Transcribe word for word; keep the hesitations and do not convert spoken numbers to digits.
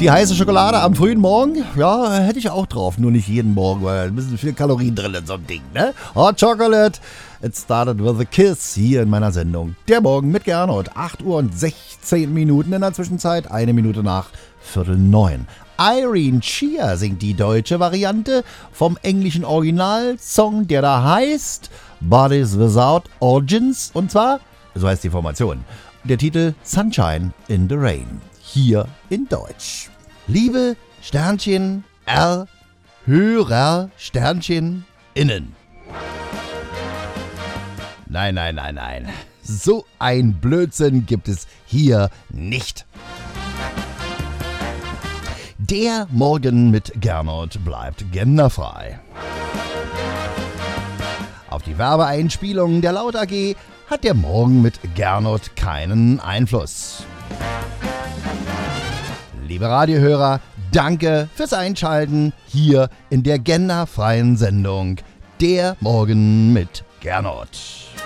Die heiße Schokolade am frühen Morgen, ja, hätte ich auch drauf. Nur nicht jeden Morgen, weil ein bisschen viel Kalorien drin in so einem Ding, ne? Hot Chocolate, it started with a kiss hier in meiner Sendung. Der Morgen mit Gernot, acht Uhr und sechzehn Minuten in der Zwischenzeit, eine Minute nach Viertel neun. Irene Chia singt die deutsche Variante vom englischen Originalsong, der da heißt Bodies Without Origins, und zwar, so heißt die Formation, der Titel Sunshine in the Rain, hier in Deutsch. Liebe Sternchen R, Hörer Sternchen innen. Nein, nein, nein, nein. So ein Blödsinn gibt es hier nicht. Der Morgen mit Gernot bleibt genderfrei. Auf die Werbeeinspielungen der Laut A G hat der Morgen mit Gernot keinen Einfluss. Liebe Radiohörer, danke fürs Einschalten hier in der genderfreien Sendung Der Morgen mit Gernot.